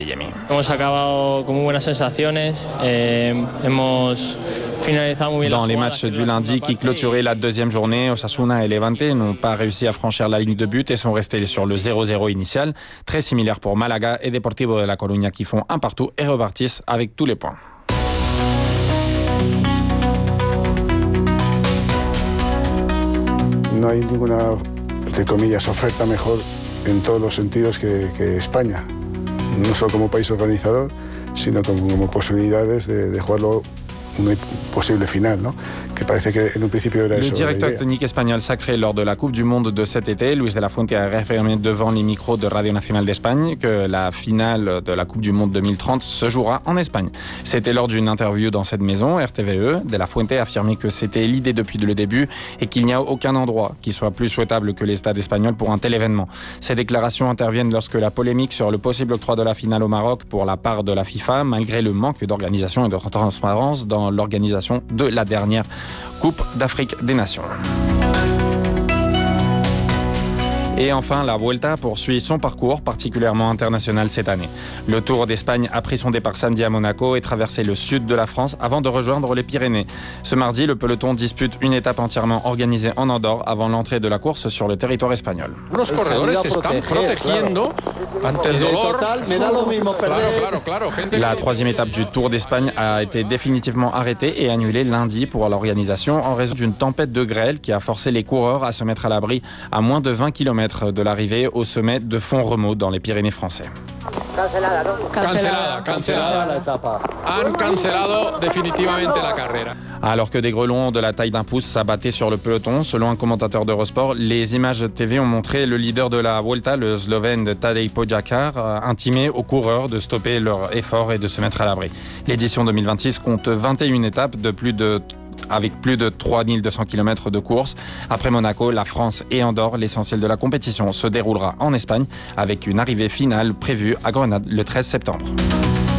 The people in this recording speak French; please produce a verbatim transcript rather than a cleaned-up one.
Hemos acabado con muy buenas sensaciones, eh, hemos finalizado muy bien. Dans les matchs du lundi qui clôturaient la deuxième journée, Osasuna et Levante n'ont pas réussi à franchir la ligne de but et sont restés sur le zéro zéro initial. Très similaire pour Malaga et Deportivo de La Coruña qui font un partout et repartissent avec tous les points. No hay ninguna, entre comillas, oferta mejor en todos los sentidos que, que España. No solo como país organizador, sino como, como posibilidades de, de jugarlo una posible final, ¿no? Que parece que en un principio era Le eso. directeur technique espagnol sacré lors de la Coupe du Monde de cet été, Luis de la Fuente, a réaffirmé devant les micros de Radio Nationale d'Espagne que la finale de la Coupe du Monde deux mille trente se jouera en Espagne. C'était lors d'une interview dans cette maison, R T V E. De la Fuente a affirmé que c'était l'idée depuis le début et qu'il n'y a aucun endroit qui soit plus souhaitable que les stades espagnols pour un tel événement. Ces déclarations interviennent lorsque la polémique sur le possible octroi de la finale au Maroc pour la part de la FIFA, malgré le manque d'organisation et de transparence dans l'organisation de la dernière Coupe d'Afrique des Nations. Et enfin, la Vuelta poursuit son parcours particulièrement international cette année. Le Tour d'Espagne a pris son départ samedi à Monaco et traversé le sud de la France avant de rejoindre les Pyrénées. Ce mardi, le peloton dispute une étape entièrement organisée en Andorre avant l'entrée de la course sur le territoire espagnol. Los corredores se están protegiendo ante el dolor. La troisième étape du Tour d'Espagne a été définitivement arrêtée et annulée lundi pour l'organisation en raison d'une tempête de grêle qui a forcé les coureurs à se mettre à l'abri à moins de vingt kilomètres de l'arrivée au sommet de Font-Romeu dans les Pyrénées français. Cancelada, cancelada. Han cancelado definitivamente la carrera. Alors que des grelons de la taille d'un pouce s'abattaient sur le peloton, selon un commentateur d'Eurosport, les images T V ont montré le leader de la Vuelta, le Slovène Tadej Pogačar, intimer aux coureurs de stopper leur effort et de se mettre à l'abri. L'édition deux mille vingt-six compte vingt et une étapes de plus de avec plus de trois mille deux cents kilomètres de course. Après Monaco, la France et Andorre, l'essentiel de la compétition se déroulera en Espagne avec une arrivée finale prévue à Grenade le treize septembre.